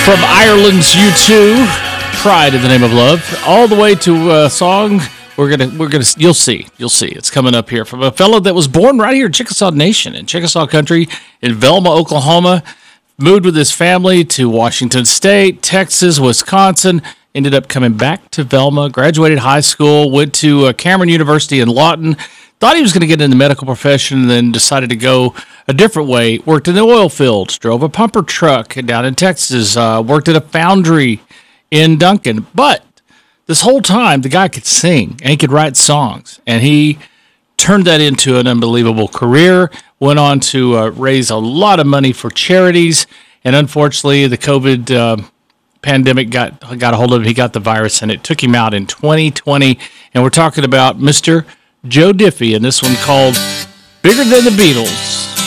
From Ireland's U2, Pride in the Name of Love, all the way to a song you'll see it's coming up here from a fellow that was born right here in Chickasaw Nation, in Chickasaw Country, in Velma, Oklahoma, moved with his family to Washington State, Texas, Wisconsin, ended up coming back to Velma, graduated high school, went to Cameron University in Lawton, thought he was going to get in the medical profession, and then decided to go a different way. Worked in the oil fields, drove a pumper truck down in Texas, worked at a foundry in Duncan. But this whole time, the guy could sing and he could write songs. And he turned that into an unbelievable career, went on to raise a lot of money for charities. And unfortunately, the COVID pandemic got a hold of him. He got the virus and it took him out in 2020. And we're talking about Mr. Joe Diffie, and this one called Bigger Than the Beatles.